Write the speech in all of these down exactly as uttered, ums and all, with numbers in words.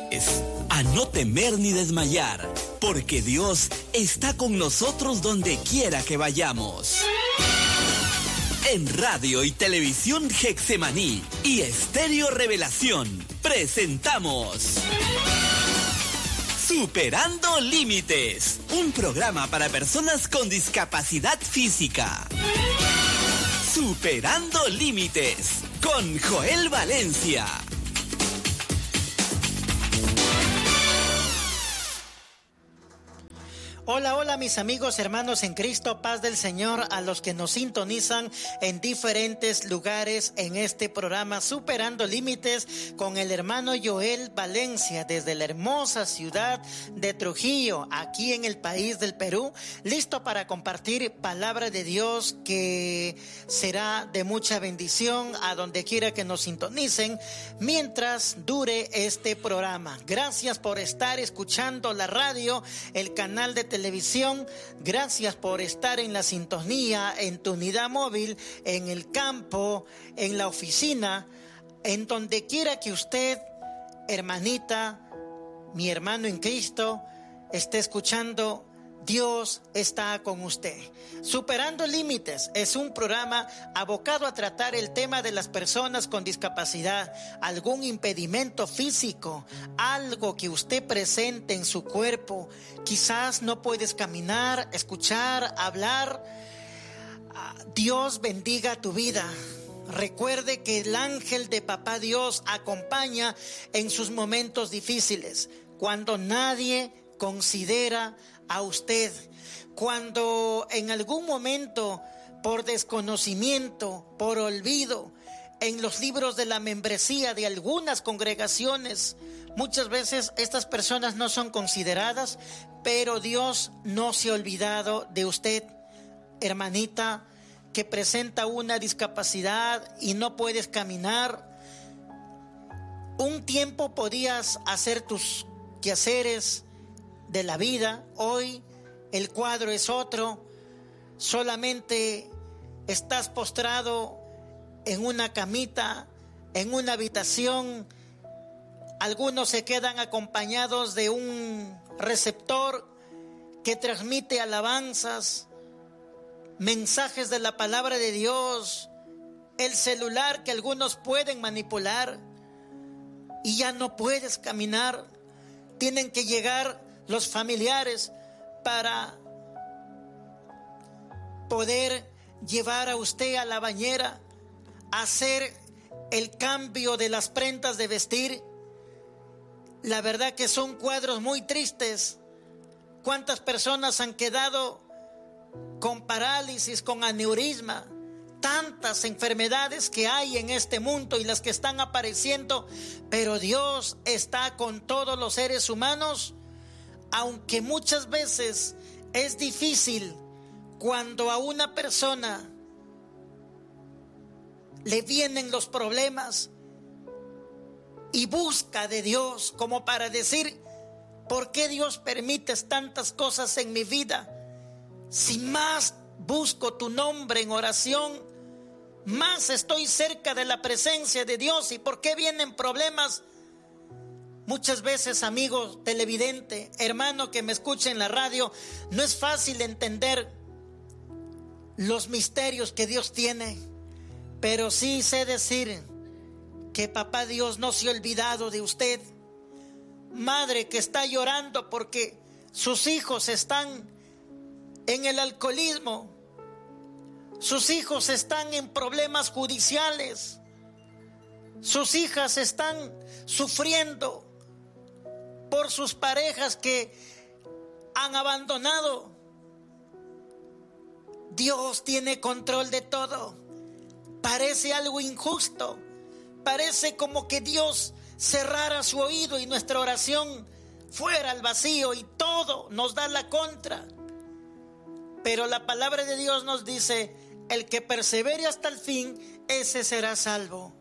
Es a no temer ni desmayar, porque Dios está con nosotros donde quiera que vayamos. En Radio y Televisión Getsemaní y Estéreo Revelación presentamos Superando Límites, un programa para personas con discapacidad física. Superando Límites con Joel Valencia. Hola, hola mis amigos, hermanos en Cristo, paz del Señor a los que nos sintonizan en diferentes lugares en este programa Superando Límites con el hermano Joel Valencia desde la hermosa ciudad de Trujillo, aquí en el país del Perú, listo para compartir palabra de Dios que será de mucha bendición a donde quiera que nos sintonicen mientras dure este programa. Gracias por estar escuchando la radio, el canal de televisión televisión, gracias por estar en la sintonía, en tu unidad móvil, en el campo, en la oficina, en donde quiera que usted, hermanita, mi hermano en Cristo, esté escuchando. Dios está con usted. Superando Límites es un programa abocado a tratar el tema de las personas con discapacidad, algún impedimento físico, algo que usted presente en su cuerpo. Quizás no puedes caminar, escuchar, hablar. Dios bendiga tu vida. Recuerde que el ángel de Papá Dios acompaña en sus momentos difíciles, cuando nadie considera a usted, cuando en algún momento, por desconocimiento, por olvido, en los libros de la membresía de algunas congregaciones, muchas veces estas personas no son consideradas, pero Dios no se ha olvidado de usted, hermanita, que presenta una discapacidad y no puedes caminar. Un tiempo podías hacer tus quehaceres de la vida, hoy el cuadro es otro, solamente estás postrado en una camita, en una habitación. Algunos se quedan acompañados de un receptor que transmite alabanzas, mensajes de la palabra de Dios, el celular que algunos pueden manipular y ya no puedes caminar. Tienen que llegar los familiares para poder llevar a usted a la bañera, hacer el cambio de las prendas de vestir. La verdad que son cuadros muy tristes. ¿Cuántas personas han quedado con parálisis, con aneurisma? Tantas enfermedades que hay en este mundo y las que están apareciendo, pero Dios está con todos los seres humanos. Aunque muchas veces es difícil cuando a una persona le vienen los problemas y busca de Dios como para decir, ¿por qué Dios permites tantas cosas en mi vida? Si más busco tu nombre en oración, más estoy cerca de la presencia de Dios. ¿Y por qué vienen problemas? Muchas veces, amigo televidente, hermano que me escucha en la radio, no es fácil entender los misterios que Dios tiene, pero sí sé decir que Papá Dios no se ha olvidado de usted. Madre que está llorando porque sus hijos están en el alcoholismo, sus hijos están en problemas judiciales, sus hijas están sufriendo por sus parejas que han abandonado. Dios tiene control de todo. Parece algo injusto, parece como que Dios cerrara su oído y nuestra oración fuera al vacío y todo nos da la contra. Pero la palabra de Dios nos dice, el que persevere hasta el fin, ese será salvo.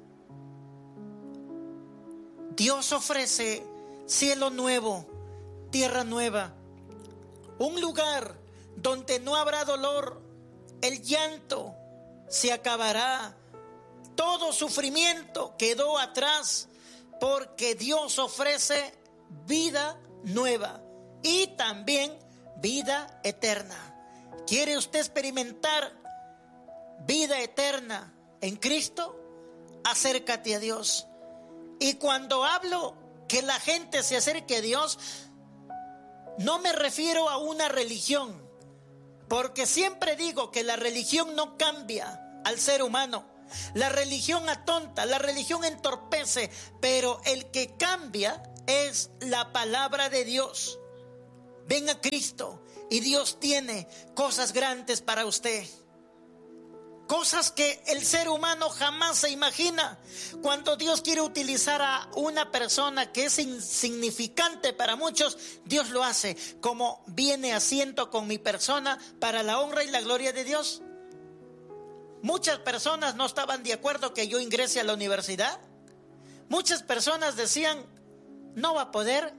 Dios ofrece cielo nuevo, tierra nueva, un lugar donde no habrá dolor, el llanto se acabará, todo sufrimiento quedó atrás, porque Dios ofrece vida nueva y también vida eterna. ¿Quiere usted experimentar vida eterna en Cristo? Acércate a Dios. Y cuando hablo que la gente se acerque a Dios, no me refiero a una religión, porque siempre digo que la religión no cambia al ser humano. La religión atonta, la religión entorpece, pero el que cambia es la palabra de Dios. Ven a Cristo y Dios tiene cosas grandes para usted. Cosas que el ser humano jamás se imagina. Cuando Dios quiere utilizar a una persona que es insignificante para muchos, Dios lo hace, como viene haciendo con mi persona para la honra y la gloria de Dios. Muchas personas no estaban de acuerdo que yo ingrese a la universidad. Muchas personas decían, no va a poder.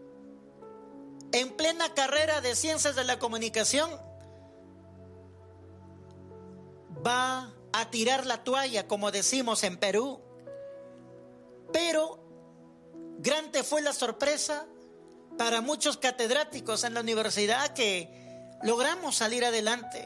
En plena carrera de ciencias de la comunicación, va a tirar la toalla, como decimos en Perú. Pero grande fue la sorpresa para muchos catedráticos en la universidad que logramos salir adelante.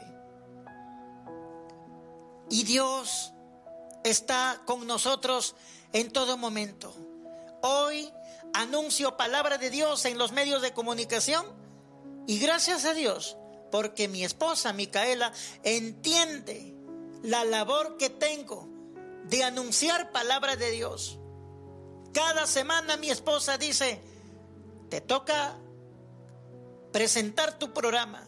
Y Dios está con nosotros en todo momento. Hoy anuncio palabra de Dios en los medios de comunicación y gracias a Dios, porque mi esposa Micaela entiende la labor que tengo de anunciar palabra de Dios. Cada semana mi esposa dice, te toca presentar tu programa.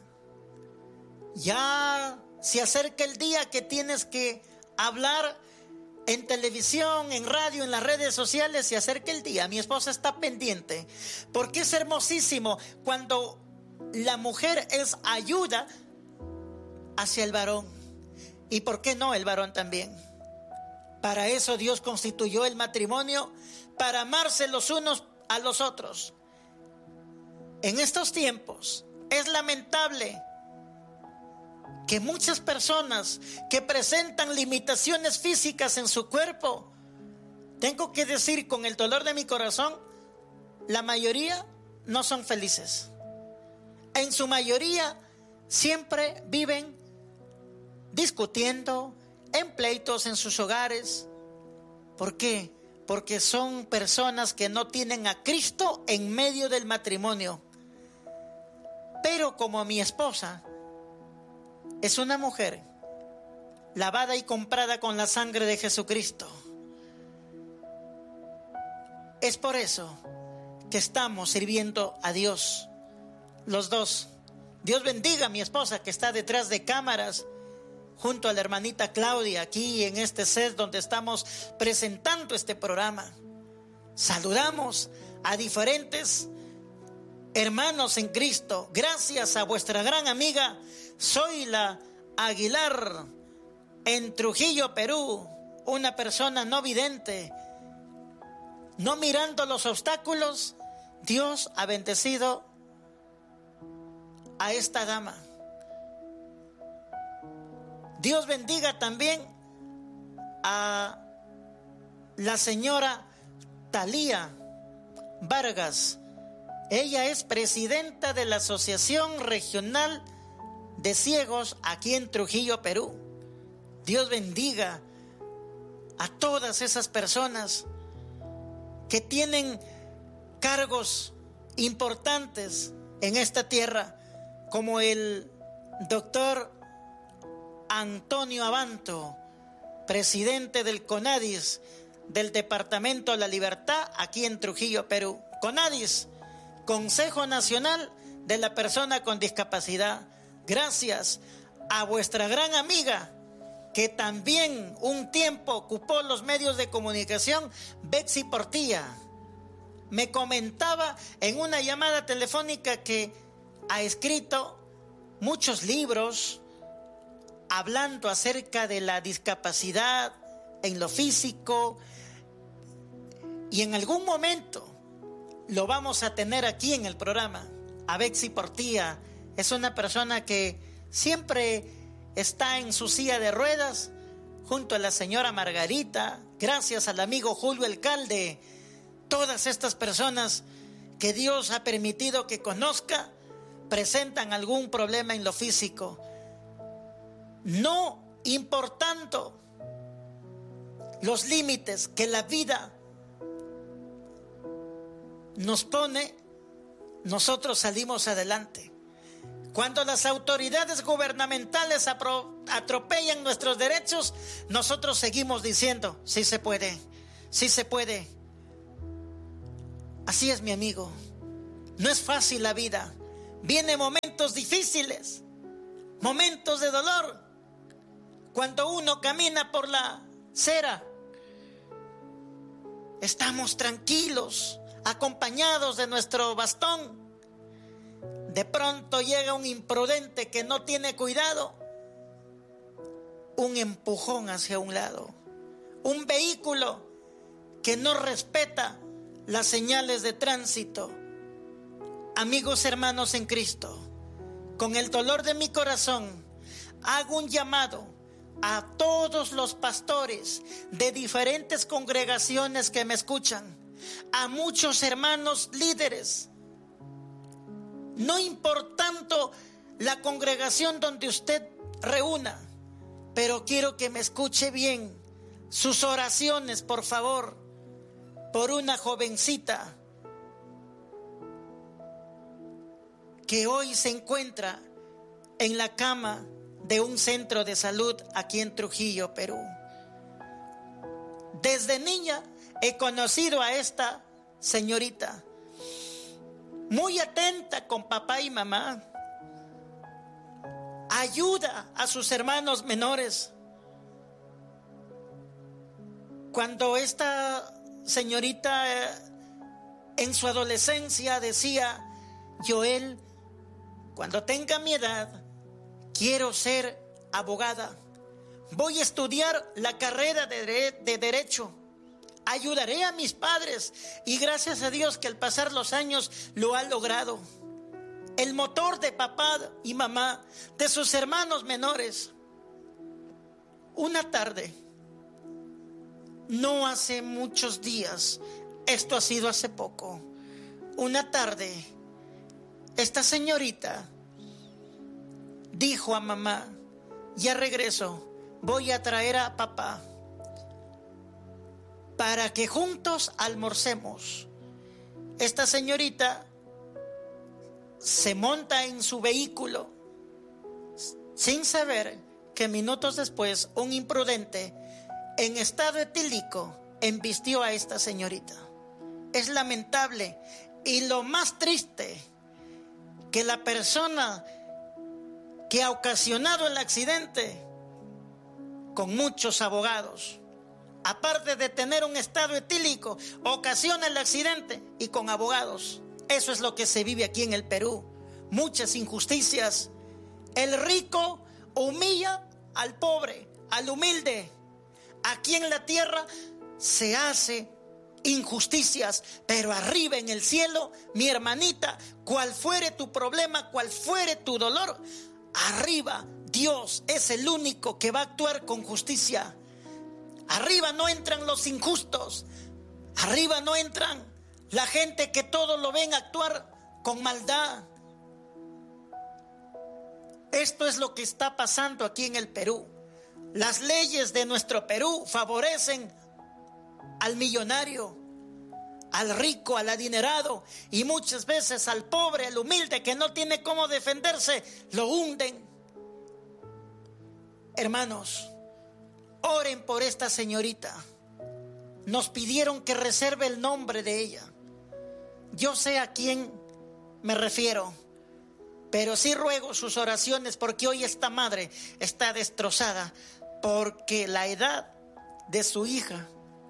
Ya se acerca el día que tienes que hablar en televisión, en radio, en las redes sociales. Se acerca el día. Mi esposa está pendiente porque es hermosísimo cuando la mujer es ayuda hacia el varón. ¿Y por qué no el varón también? Para eso Dios constituyó el matrimonio, para amarse los unos a los otros. En estos tiempos es lamentable que muchas personas que presentan limitaciones físicas en su cuerpo, tengo que decir con el dolor de mi corazón, la mayoría no son felices. En su mayoría siempre viven discutiendo, en pleitos en sus hogares. ¿Por qué? Porque son personas que no tienen a Cristo en medio del matrimonio. Pero como mi esposa es una mujer lavada y comprada con la sangre de Jesucristo, es por eso que estamos sirviendo a Dios, los dos. Dios bendiga a mi esposa que está detrás de cámaras, junto a la hermanita Claudia, aquí en este set donde estamos presentando este programa. Saludamos a diferentes hermanos en Cristo, gracias a vuestra gran amiga Zoila Aguilar, en Trujillo, Perú, una persona no vidente. No mirando los obstáculos, Dios ha bendecido a esta dama. Dios bendiga también a la señora Talía Vargas. Ella es presidenta de la Asociación Regional de Ciegos aquí en Trujillo, Perú. Dios bendiga a todas esas personas que tienen cargos importantes en esta tierra, como el doctor Antonio Abanto, presidente del CONADIS, del Departamento de la Libertad, aquí en Trujillo, Perú. CONADIS, Consejo Nacional de la Persona con Discapacidad. Gracias a vuestra gran amiga, que también un tiempo ocupó los medios de comunicación, Betsy Portilla. Me comentaba en una llamada telefónica que ha escrito muchos libros hablando acerca de la discapacidad en lo físico, y en algún momento lo vamos a tener aquí en el programa. A Betsy Portilla es una persona que siempre está en su silla de ruedas junto a la señora Margarita, gracias al amigo Julio Alcalde, Todas estas personas que Dios ha permitido que conozca presentan algún problema en lo físico, no importando los límites que la vida nos pone. Nosotros salimos adelante. Cuando las autoridades gubernamentales atropellan nuestros derechos, nosotros seguimos diciendo: sí se puede, sí se puede. Así es, mi amigo. No es fácil la vida. Vienen momentos difíciles, momentos de dolor. Cuando uno camina por la acera, estamos tranquilos, acompañados de nuestro bastón. De pronto llega un imprudente que no tiene cuidado, un empujón hacia un lado, un vehículo que no respeta las señales de tránsito. Amigos, hermanos en Cristo, con el dolor de mi corazón, hago un llamado a todos los pastores de diferentes congregaciones que me escuchan, a muchos hermanos líderes, no importando la congregación donde usted reúna, pero quiero que me escuche bien. Sus oraciones, por favor, por una jovencita que hoy se encuentra en la cama de un centro de salud aquí en Trujillo, Perú. Desde niña he conocido a esta señorita, muy atenta con papá y mamá, ayuda a sus hermanos menores. Cuando esta señorita eh, en su adolescencia decía: Joel, cuando tenga mi edad, quiero ser abogada, voy a estudiar la carrera de, de Derecho, ayudaré a mis padres. Y gracias a Dios que al pasar los años lo ha logrado. El motor de papá y mamá, de sus hermanos menores. Una tarde, no hace muchos días, esto ha sido hace poco, una tarde, esta señorita dijo a mamá: ya regreso, voy a traer a papá para que juntos almorcemos. Esta señorita se monta en su vehículo sin saber que minutos después un imprudente en estado etílico embistió a esta señorita. Es lamentable y lo más triste, que la persona que ha ocasionado el accidente, con muchos abogados, aparte de tener un estado etílico, ocasiona el accidente y con abogados. Eso es lo que se vive aquí en el Perú. Muchas injusticias. El rico humilla al pobre, al humilde. Aquí en la tierra se hace injusticias, pero arriba en el cielo, mi hermanita, cual fuere tu problema, cual fuere tu dolor, arriba Dios es el único que va a actuar con justicia. Arriba no entran los injustos, arriba no entran la gente que todo lo ven actuar con maldad. Esto es lo que está pasando aquí en el Perú. Las leyes de nuestro Perú favorecen al millonario, al rico, al adinerado, y muchas veces al pobre, al humilde que no tiene cómo defenderse, lo hunden. Hermanos, oren por esta señorita. Nos pidieron que reserve el nombre de ella. Yo sé a quién me refiero, pero sí ruego sus oraciones, porque hoy esta madre está destrozada, porque la edad de su hija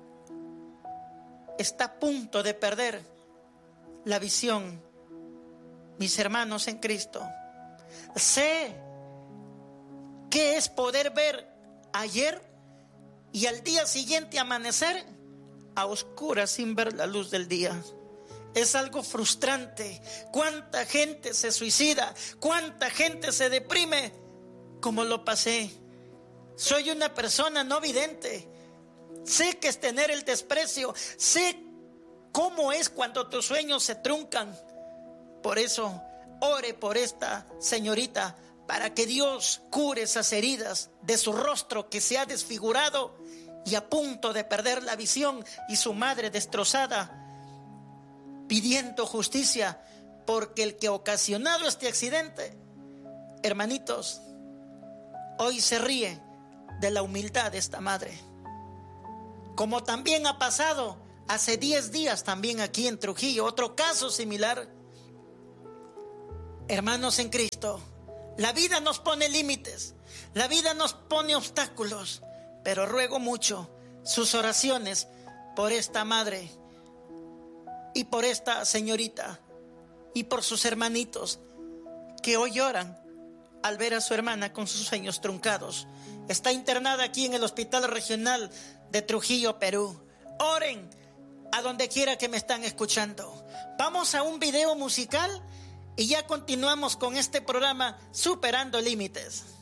está a punto de perder la visión. Mis hermanos en Cristo, sé qué es poder ver ayer y al día siguiente amanecer a oscuras sin ver la luz del día. Es algo frustrante. Cuánta gente se suicida, cuánta gente se deprime, como lo pasé. Soy una persona no vidente. Sé que es tener el desprecio, sé cómo es cuando tus sueños se truncan. Por eso, ore por esta señorita para que Dios cure esas heridas de su rostro que se ha desfigurado y a punto de perder la visión, y su madre destrozada, pidiendo justicia porque el que ha ocasionado este accidente, hermanitos, hoy se ríe de la humildad de esta madre. Como también ha pasado hace diez días también aquí en Trujillo, otro caso similar. Hermanos en Cristo, la vida nos pone límites, la vida nos pone obstáculos, pero ruego mucho sus oraciones por esta madre y por esta señorita y por sus hermanitos que hoy lloran al ver a su hermana con sus sueños truncados. Está internada aquí en el Hospital Regional de Trujillo, Perú. Oren a donde quiera que me están escuchando. Vamos a un video musical y ya continuamos con este programa Superando Límites.